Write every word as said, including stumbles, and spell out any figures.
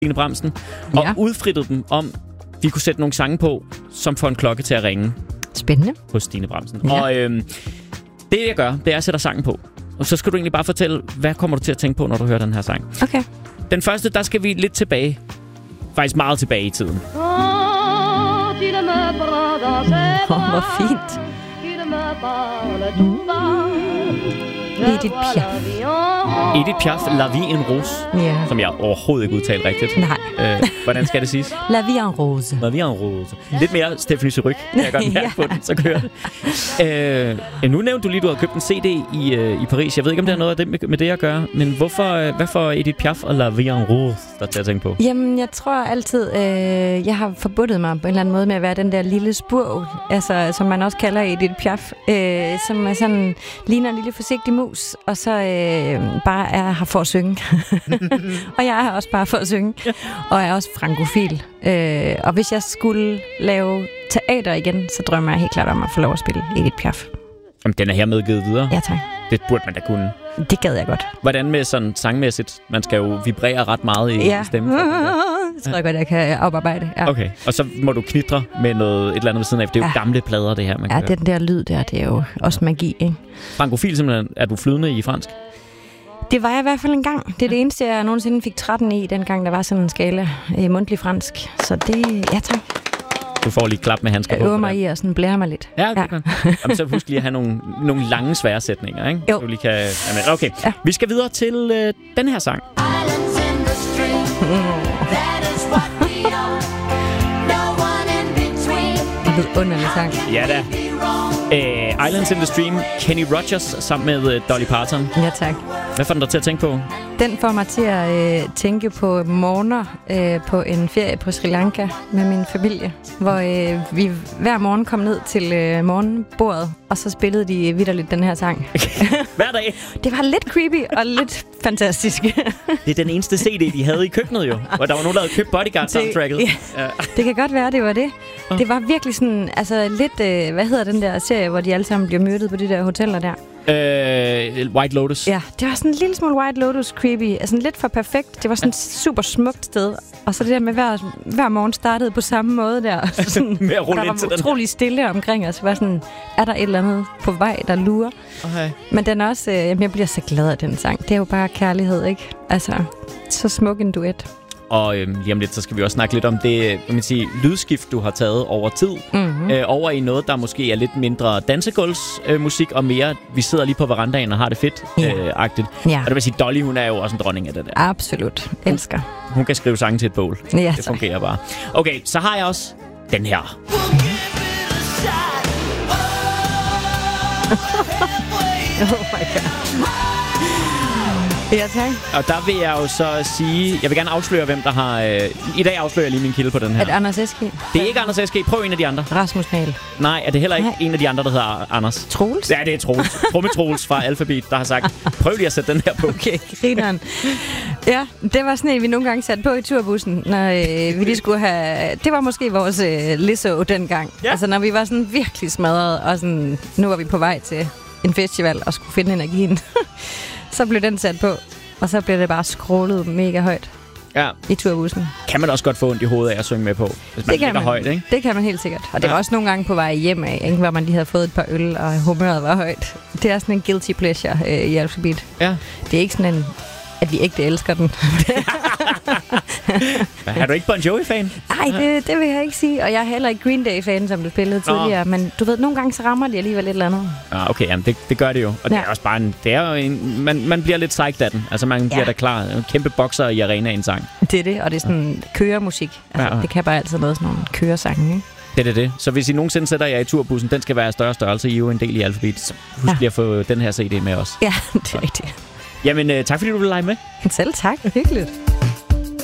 Stine Bramsen, og Ja. udfrittede dem om, vi kunne sætte nogle sange på, som får en klokke til at ringe Spændende. hos Stine Bramsen. Ja. Og øhm, det, jeg gør, det er, at jeg sætter sangen på. Og så skal du egentlig bare fortælle, hvad kommer du til at tænke på, når du hører den her sang? Okay. Den første, der skal vi lidt tilbage. Faktisk meget tilbage i tiden. Åh, hvor fint. Edith Piaf. Edith Piaf, La Vie en Rose, Ja. som jeg overhovedet ikke udtaler rigtigt. Nej. Øh, hvordan skal det siges? La vie en rose. La Vie en Rose. Lidt mere Stephanie Suryk, kan jeg godt mærke Ja. på den, så kører det. Øh, nu nævnte du lige, at du har købt en C D i, øh, i Paris. Jeg ved ikke, om det har noget af det med, med det at gøre, men hvorfor, øh, hvad får Edith Piaf og La Vie en Rose, der til at tænke på? Jamen, jeg tror altid, øh, jeg har forbundet mig på en eller anden måde med at være den der lille spurv, altså, som man også kalder Edith Piaf, øh, som er sådan, ligner en lille forsigtig mus, og så øh, bare er her for at synge. Og jeg er her også bare for at synge, og er også frankofil. Øh, og hvis jeg skulle lave teater igen, så drømmer jeg helt klart om at få lov at spille Edith Piaf. Jamen, den er hermed givet videre. Ja, tak. Det burde man da kunne. Det gad jeg godt. Hvordan med sådan sangmæssigt? Man skal jo vibrere ret meget i Ja. stemmen. Det tror jeg godt, jeg kan oparbejde. Ja. Okay, og så må du knitre med noget, et eller andet ved siden af. Det er jo Ja. gamle plader, det her, man Ja, kan høre. den der lyd der, det er jo også magi, ikke? Frankofil simpelthen. Er du flydende i fransk? Det var jeg i hvert fald en gang. Det er det eneste, jeg nogensinde fik tretten i, dengang der var sådan en skala i mundtlig fransk. Så det, ja tak. Du får lige klap med handsker Jeg på. øver for mig det. i at sådan blære mig lidt. Ja, det kan. Jamen, så husk lige at have nogle, nogle lange, svære sætninger, ikke? Jo. Så du lige kan... Jamen, okay, Ja. vi skal videre til øh, den her sang. En vidunderlig sang. Ja da. Uh, Islands in the Stream, Kenny Rogers sammen med uh, Dolly Parton. Ja tak. Hvad får den dig til at tænke på? Den får mig til at øh, tænke på morgener øh, på en ferie på Sri Lanka med min familie, hvor øh, vi hver morgen kom ned til øh, morgenbordet, og så spillede de vitterligt den her sang. Hver dag. Det var lidt creepy og lidt fantastisk. Det er den eneste C D, de havde i køkkenet jo. Og der var nogen, der havde købt Bodyguard-soundtracket. Ja. Ja. Det kan godt være, det var det. Det var virkelig sådan, altså lidt, øh, hvad hedder den der serie, hvor de alle sammen bliver myrdet på de der hoteller der? Uh, White Lotus. Ja, det var sådan en lille smule White Lotus creepy. Altså lidt for perfekt. Det var sådan et super smukt sted. Og så det der med hver, hver morgen startede på samme måde der. Sådan, Med at rulle der ind til var den. utrolig stille omkring os. Var sådan, er der et eller andet på vej, der lurer? Okay. Men den er også, øh, jamen, jeg bliver så glad af den sang. Det er jo bare kærlighed, ikke? Altså, så smuk en duet. Og øhm, lige om lidt, så skal vi også snakke lidt om det, kan man sige, lydskift, du har taget over tid. Mm-hmm. Øh, over i noget, der måske er lidt mindre dansegulvsmusik, øh, og mere, vi sidder lige på verandaen og har det fedt, Ja. øh, agtigt. Ja, Og det vil sige, Dolly, hun er jo også en dronning af det der. absolut. Elsker. Hun kan skrive sange til et bål. Ja, Det tak. fungerer bare. Okay, så har jeg også den her. Oh my god. Ja, tak. Og der vil jeg jo så sige, jeg vil gerne afsløre, hvem der har... Øh, I dag afslører jeg lige min kilde på den her. Er det Anders Eske? Det er ikke Anders Eske. Prøv en af de andre. Rasmus Nahl. Nej, er det heller ikke Nej. en af de andre, der hedder Anders? Troels? Ja, det er Troels. Trumme Troels fra Alphabet, der har sagt, prøv lige at sætte den her på. Okay, grineren. Ja, det var sådan en, vi nogle gange satte på i turbussen, når øh, vi lige skulle have... Det var måske vores øh, Lizzo dengang. Ja. Altså, når vi var sådan virkelig smadret, og sådan, nu var vi på vej til en festival og skulle finde energien. Så blev den sat på, og så blev det bare scrollet mega højt Ja, i turbussen. kan man også godt få ondt i hovedet af at synge med på, hvis man Det kan ligger man. højt, ikke? Det kan man helt sikkert. Og det Ja. var også nogle gange på vej hjem af, ikke? Hvor man lige havde fået et par øl, og humøret var højt. Det er sådan en guilty pleasure øh, i Alphabet. Ja. Det er ikke sådan en, at vi ægte elsker den. Er du ikke Bon Jovi-fan? Nej, det, det vil jeg ikke sige. Og jeg er heller ikke Green Day-fan, som du spillede Nå. tidligere. Men du ved, nogle gange så rammer de alligevel et eller andet. Ja, okay, jamen det, det gør det jo. Og det Ja. er også bare en... Det er jo en man, man bliver lidt psyched af den. Altså, man bliver Ja. da klar. En kæmpe bokser i arenaen sang. Det er det, og det er sådan køremusik. Altså, Ja, ja. det kan bare altid noget sådan nogle køresange, ikke? Det er det. Så hvis I nogensinde sætter jer i turbussen, den skal være af større størrelse. I er jo en del i Alphabet. Så husk Ja. lige at få den her C D med os. Ja, det er rigtigt. Jamen, øh, tak fordi du ville lege med. Selv tak. Hyggeligt.